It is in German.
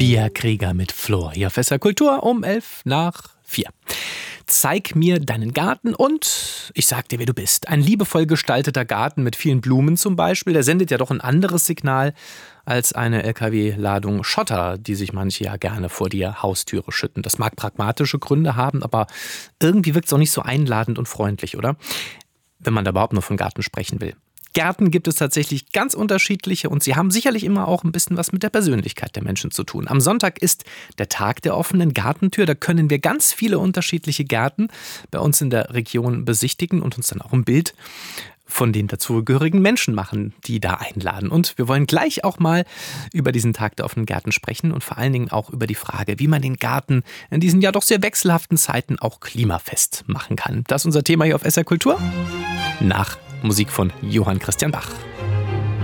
Bia Krieger mit Flor hier auf SR Kultur um 11:04. Zeig mir deinen Garten und ich sag dir, wer du bist. Ein liebevoll gestalteter Garten mit vielen Blumen zum Beispiel, der sendet ja doch ein anderes Signal als eine LKW-Ladung Schotter, die sich manche ja gerne vor die Haustüre schütten. Das mag pragmatische Gründe haben, aber irgendwie wirkt es auch nicht so einladend und freundlich, oder? Wenn man da überhaupt nur von Garten sprechen will. Gärten gibt es tatsächlich ganz unterschiedliche und sie haben sicherlich immer auch ein bisschen was mit der Persönlichkeit der Menschen zu tun. Am Sonntag ist der Tag der offenen Gartentür. Da können wir ganz viele unterschiedliche Gärten bei uns in der Region besichtigen und uns dann auch ein Bild von den dazugehörigen Menschen machen, die da einladen. Und wir wollen gleich auch mal über diesen Tag der offenen Gärten sprechen und vor allen Dingen auch über die Frage, wie man den Garten in diesen ja doch sehr wechselhaften Zeiten auch klimafest machen kann. Das ist unser Thema hier auf SR Kultur. Nach Musik von Johann Christian Bach.